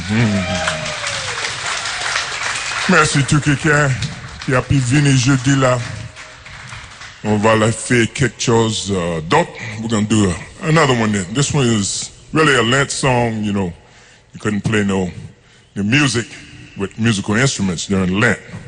Merci tout quelqu'un qui a pu venir jeudi là. On va la faire quelque chose d'autre. We're going to do another one then. This one is really a Lent song, you know. You couldn't play no music with musical instruments during Lent.